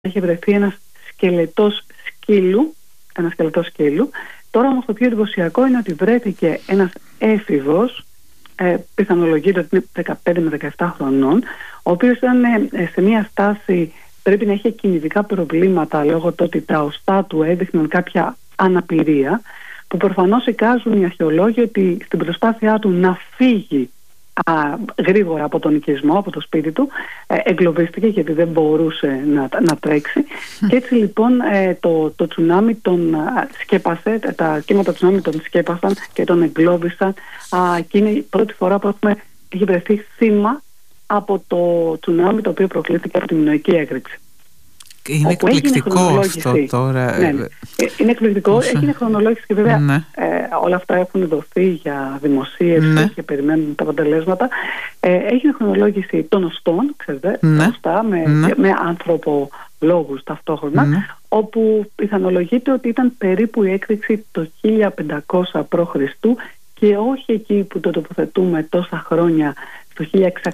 έχει βρεθεί ένα σκελετό σκύλου. Τώρα όμως το πιο εντυπωσιακό είναι ότι βρέθηκε ένας έφηβος, πιθανολογείται ότι είναι 15 με 17 χρονών, ο οποίος ήταν σε μια στάση, πρέπει να είχε κινητικά προβλήματα λόγω του ότι τα οστά του έδειχναν κάποια αναπηρία, που προφανώς εικάζουν οι αρχαιολόγοι ότι στην προσπάθειά του να φύγει γρήγορα από τον οικισμό, από το σπίτι του, εγκλωβίστηκε γιατί δεν μπορούσε να τρέξει. Και έτσι λοιπόν το τσουνάμι τον σκέπασε, τα κύματα τσουνάμι τον σκέπασαν και τον εγκλώβησαν, και είναι η πρώτη φορά που έχει βρεθεί θύμα από το τσουνάμι το οποίο προκλήθηκε από τη μινωική έκρηξη. Είναι εκπληκτικό αυτό τώρα. Ναι. Είναι εκπληκτικό. Έγινε χρονολόγηση και βέβαια όλα αυτά έχουν δοθεί για δημοσίευση και περιμένουν τα αποτελέσματα. Έγινε χρονολόγηση των οστών, ξέρετε, οστά με ανθρωπολόγους ταυτόχρονα, όπου πιθανολογείται ότι ήταν περίπου η έκρηξη το 1500 π.Χ. και όχι εκεί που το τοποθετούμε τόσα χρόνια, στο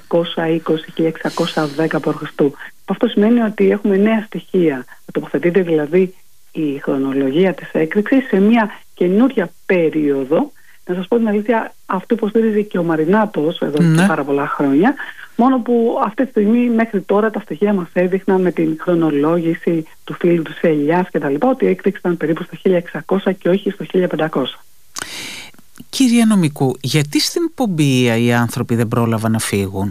1620-1610 π.Χ. Αυτό σημαίνει ότι έχουμε νέα στοιχεία. Τοποθετείται δηλαδή η χρονολογία της έκρηξης σε μια καινούρια περίοδο. Να σας πω την αλήθεια, αυτό υποστήριζε και ο Μαρινάτος εδώ και πάρα πολλά χρόνια. Μόνο που αυτή τη στιγμή μέχρι τώρα τα στοιχεία μας έδειχναν με την χρονολόγηση του φίλου του Ελιάς και τα λοιπά, ότι η έκρηξη ήταν περίπου στο 1600 και όχι στο 1500. Κυρία Νομικού, γιατί στην Πομπία οι άνθρωποι δεν πρόλαβαν να φύγουν?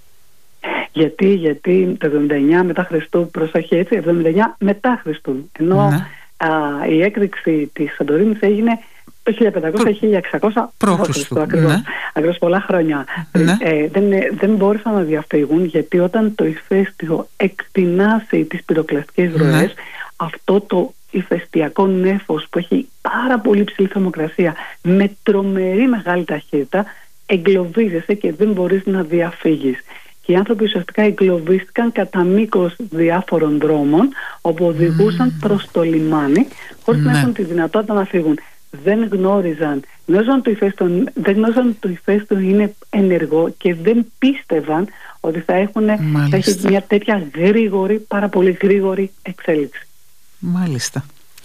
Γιατί το 79 μετά Χριστού, προσοχή έτσι, 79 μετά Χριστού, ενώ η έκρηξη της Σαντορίνης έγινε το 1500-1600 π.Χ. ακριβώς πολλά χρόνια. Δεν μπόρεσαν να διαφύγουν, γιατί όταν το ηφαίστειο εκτινάσει τις πυροκλαστικές ροές, αυτό το ηφαιστειακό νέφος που έχει πάρα πολύ ψηλή θερμοκρασία με τρομερή μεγάλη ταχύτητα, εγκλωβίζεσαι και δεν μπορείς να διαφύγεις. Και οι άνθρωποι ουσιαστικά εγκλωβίστηκαν κατά μήκος διάφορων δρόμων, όπου οδηγούσαν προς το λιμάνι χωρίς να έχουν τη δυνατότητα να φύγουν. Δεν γνώριζαν το ηφαίστειο είναι ενεργό και δεν πίστευαν ότι θα έχει μια τέτοια πάρα πολύ γρήγορη εξέλιξη. Μάλιστα.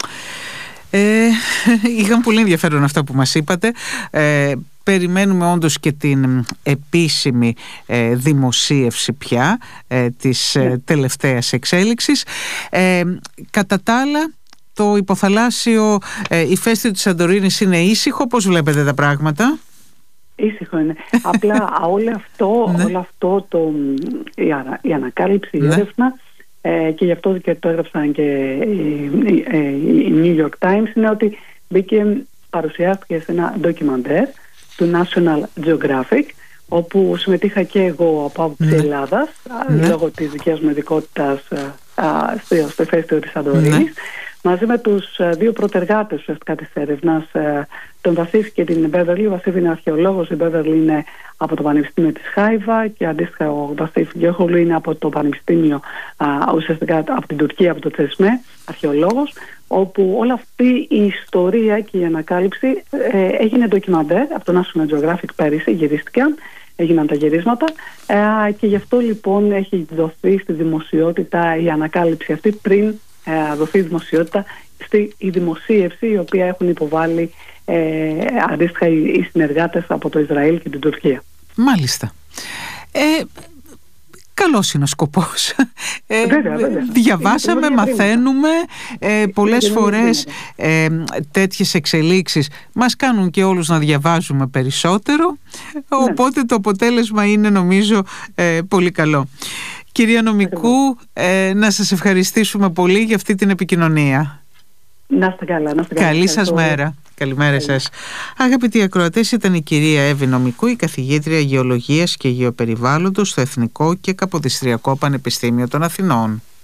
Είχαν πολύ ενδιαφέρον αυτά που μας είπατε. Περιμένουμε όντως και την επίσημη δημοσίευση πια της τελευταίας εξέλιξης. Κατά τα άλλα, το υποθαλάσσιο ηφαίστειο της Σαντορίνης είναι ήσυχο. Πώς βλέπετε τα πράγματα? Ήσυχο είναι. Απλά όλο αυτό η ανακάλυψη, η έρευνα, και γι' αυτό και το έγραψαν και οι New York Times, είναι ότι παρουσιάστηκε σε ένα ντοκιμαντέρ του National Geographic, όπου συμμετείχα και εγώ από άποψη Ελλάδας, λόγω της δικής μου ειδικότητας στο ηφαίστειο της Σαντορίνης, μαζί με τους δύο προτεργάτες ουσιαστικά της έρευνας, τον Βασίφ και την Μπέβερλι. Ο Βασίφ είναι αρχαιολόγος, η Μπέβερλι είναι από το Πανεπιστήμιο της Χάιβα, και αντίστοιχα ο Βασίφ Γκιόχολου είναι από το Πανεπιστήμιο, ουσιαστικά από την Τουρκία, από το Τσεσμέ, αρχαιολόγος, όπου όλη αυτή η ιστορία και η ανακάλυψη έγινε ντοκιμαντέρ από το National Geographic πέρυσι, έγιναν τα γυρίσματα, και γι' αυτό λοιπόν έχει δοθεί στη δημοσιότητα η ανακάλυψη αυτή πριν δοθεί δημοσιότητα η δημοσίευση, η οποία έχουν υποβάλει αντίστοιχα οι συνεργάτες από το Ισραήλ και την Τουρκία. Μάλιστα. Καλός είναι ο σκοπός. Βέβαια. Διαβάσαμε, μαθαίνουμε. Πολλές φορές τέτοιες εξελίξεις μας κάνουν και όλους να διαβάζουμε περισσότερο. Οπότε το αποτέλεσμα είναι, νομίζω, πολύ καλό. Κυρία Νομικού, να σας ευχαριστήσουμε πολύ για αυτή την επικοινωνία. Να είστε καλά. Καλή σας μέρα. Καλημέρα σας. Αγαπητοί ακροατές, ήταν η κυρία Εύη Νομικού, η καθηγήτρια Γεωλογίας και Γεωπεριβάλλοντος στο Εθνικό και Καποδιστριακό Πανεπιστήμιο των Αθηνών.